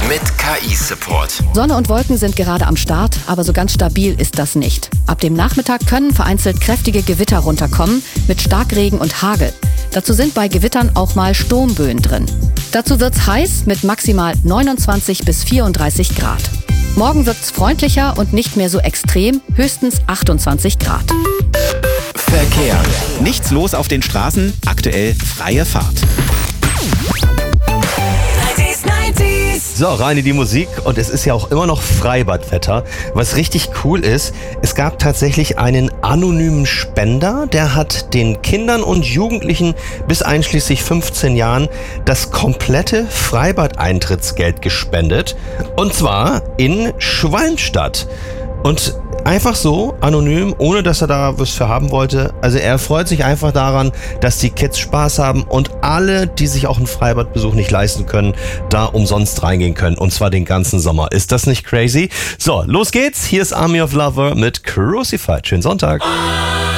mit KI-Support. Sonne und Wolken sind gerade am Start, aber so ganz stabil ist das nicht. Ab dem Nachmittag können vereinzelt kräftige Gewitter runterkommen mit Starkregen und Hagel. Dazu sind bei Gewittern auch mal Sturmböen drin. Dazu wird's heiß mit maximal 29 bis 34 Grad. Morgen wird's freundlicher und nicht mehr so extrem, höchstens 28 Grad. Verkehr. Nichts los auf den Straßen, aktuell freie Fahrt. So, rein in die Musik und es ist ja auch immer noch Freibadwetter. Was richtig cool ist, es gab tatsächlich einen anonymen Spender, der hat den Kindern und Jugendlichen bis einschließlich 15 Jahren das komplette Freibad-Eintrittsgeld gespendet. Und zwar in Schwalmstadt. Und einfach so, anonym, ohne dass er da was für haben wollte. Also er freut sich einfach daran, dass die Kids Spaß haben und alle, die sich auch einen Freibadbesuch nicht leisten können, da umsonst reingehen können. Und zwar den ganzen Sommer. Ist das nicht crazy? So, los geht's. Hier ist Army of Lover mit Crucified. Schönen Sonntag.